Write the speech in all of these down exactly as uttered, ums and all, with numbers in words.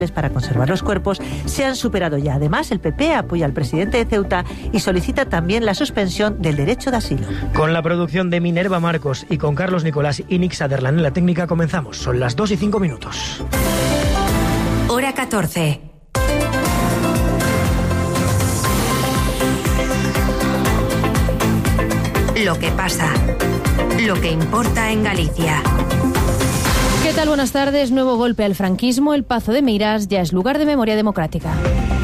para conservar los cuerpos se han superado ya. Además, el P P apoya al presidente de Ceuta y solicita también la suspensión del derecho de asilo. Con la producción de Minerva Marcos y con Carlos Nicolás y Nick Sutherland en la técnica comenzamos. Son las dos y cinco minutos. Hora catorce. Lo que pasa. Lo que importa en Galicia. ¿Qué tal? Buenas tardes. Nuevo golpe al franquismo. El Pazo de Meirás ya es lugar de memoria democrática.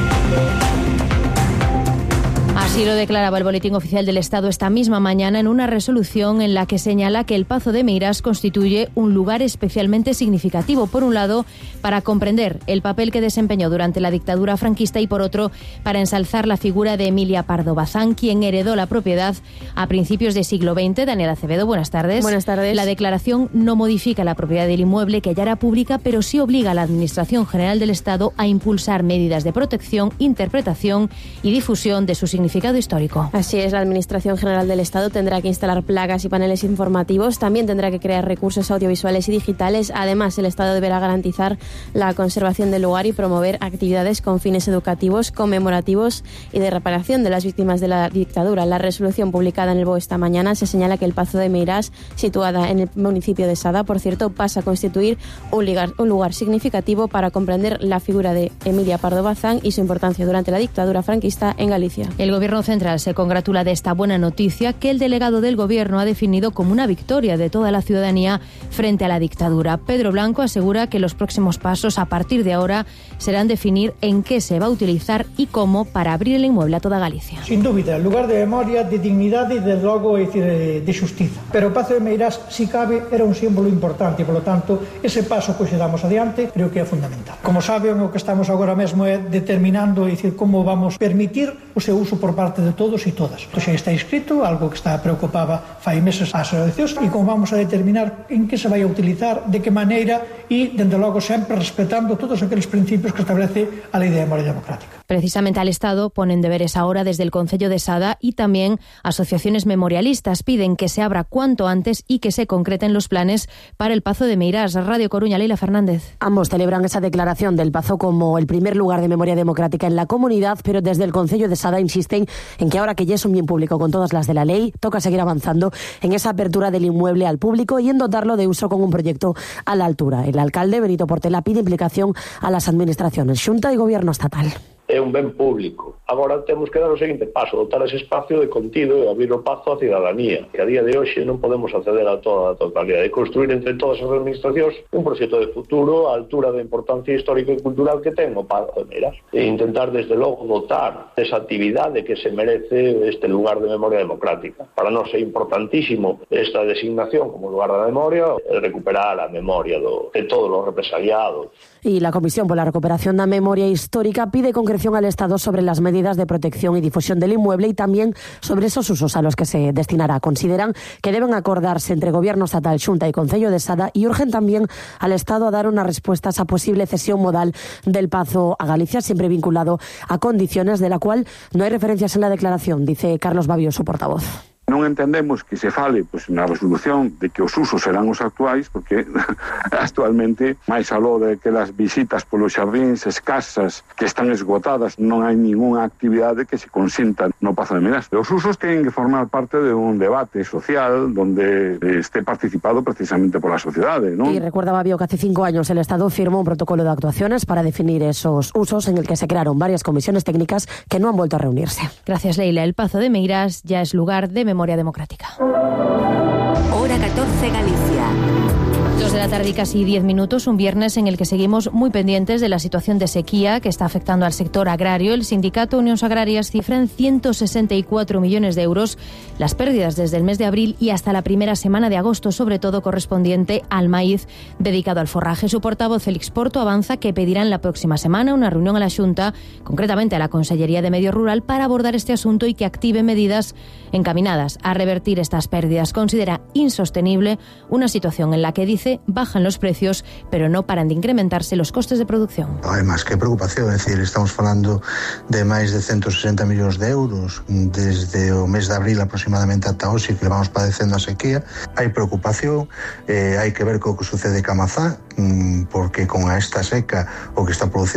Así lo declaraba el Boletín Oficial del Estado esta misma mañana en una resolución en la que señala que el Pazo de Meirás constituye un lugar especialmente significativo, por un lado, para comprender el papel que desempeñó durante la dictadura franquista y, por otro, para ensalzar la figura de Emilia Pardo Bazán, quien heredó la propiedad a principios del siglo veinte. Daniela Acevedo, buenas tardes. Buenas tardes. La declaración no modifica la propiedad del inmueble, que ya era pública, pero sí obliga a la Administración General del Estado a impulsar medidas de protección, interpretación y difusión de su significado histórico. Así es, la Administración General del Estado tendrá que instalar placas y paneles informativos, también tendrá que crear recursos audiovisuales y digitales. Además, el Estado deberá garantizar la conservación del lugar y promover actividades con fines educativos, conmemorativos y de reparación de las víctimas de la dictadura. La resolución publicada en el B O E esta mañana se señala que el Pazo de Meirás, situada en el municipio de Sada, por cierto, pasa a constituir un lugar, un lugar significativo para comprender la figura de Emilia Pardo Bazán y su importancia durante la dictadura franquista en Galicia. El Gobierno Central se congratula de esta buena noticia, que el delegado del Gobierno ha definido como una victoria de toda la ciudadanía frente a la dictadura. Pedro Blanco asegura que los próximos pasos a partir de ahora serán definir en qué se va a utilizar y cómo para abrir el inmueble a toda Galicia. Sin dúbida, lugar de memoria, de dignidade e, de logo, é dicir, de xustiza. Pero o Pazo de Meirás, si cabe, era un símbolo importante e, polo tanto, ese paso que se damos adiante creo que é fundamental. Como saben, o que estamos agora mesmo é determinando, é dicir, como vamos permitir o seu uso por parte de todos e todas. Isto xa está escrito, algo que está preocupaba fai meses ás asociacións, e como vamos a determinar en que se vai a utilizar, de que maneira e, dende logo, sempre respetando todos aqueles principios que establece a Lei de Memoria Democrática. Precisamente al Estado ponen deberes ahora desde el Concello de Sada y también asociaciones memorialistas. Piden que se abra cuanto antes y que se concreten los planes para el Pazo de Meirás. Radio Coruña, Leila Fernández. Ambos celebran esa declaración del Pazo como el primer lugar de memoria democrática en la comunidad, pero desde el Concello de Sada insisten en que ahora que ya es un bien público con todas las de la ley, toca seguir avanzando en esa apertura del inmueble al público y en dotarlo de uso con un proyecto a la altura. El alcalde Benito Portela pide implicación a las administraciones, Xunta y Gobierno estatal. É un ben público. Agora temos que dar o seguinte paso, dotar ese espacio de contido e abrir o pazo á cidadanía. E a día de hoxe non podemos acceder a toda a totalidade e construir entre todas as administracións un proxecto de futuro á altura da importancia histórica e cultural que ten o Pazo de Meirás. E intentar, desde logo, dotar esa actividade que se merece este lugar de memoria democrática. Para nós é importantísimo esta designación como lugar da memoria, recuperar a memoria do, de todos os represaliados. Y la Comisión por la Recuperación da Memoria Histórica pide concreción al Estado sobre las medidas de protección y difusión del inmueble y también sobre esos usos a los que se destinará. Consideran que deben acordarse entre Gobierno estatal, Xunta y Concello de Sada y urgen también al Estado a dar una respuesta a esa posible cesión modal del Pazo a Galicia, siempre vinculado a condiciones de la cual no hay referencias en la declaración, dice Carlos Babio, su portavoz. Non entendemos que se fale pois, na resolución de que os usos serán os actuais, porque actualmente, máis aló de que as visitas polos xardíns escasas que están esgotadas, non hai ningunha actividade que se consinta no Pazo de Meirás. Os usos teñen que formar parte de un debate social donde esté participado precisamente pola sociedade, ¿no? Y recuerda Babio que hace cinco años el Estado firmó un protocolo de actuaciones para definir esos usos en el que se crearon varias comisiones técnicas que no han vuelto a reunirse. Gracias, Leila. El Pazo de Meirás ya es lugar de memoria democrática. Hora catorce, Galicia. Dos de la tarde y casi diez minutos, un viernes en el que seguimos muy pendientes de la situación de sequía que está afectando al sector agrario. El sindicato Unións Agrarias cifra en ciento sesenta y cuatro millones de euros las pérdidas desde el mes de abril y hasta la primera semana de agosto, sobre todo correspondiente al maíz dedicado al forraje. Su portavoz, Félix Porto, avanza que pedirán la próxima semana una reunión a la Xunta, concretamente a la Consellería de Medio Rural, para abordar este asunto y que active medidas encaminadas a revertir estas pérdidas. Considera insostenible una situación en la que dice dice, bajan los precios, pero no paran de incrementarse los costes de producción. Hai máis que preocupación, é dicir, estamos falando de máis de ciento sesenta millóns de euros desde o mes de abril aproximadamente ata hoxe que vamos padecendo a sequía. Hai preocupación, eh, hai que ver co que sucede ca mazá, porque con esta seca o que está producindo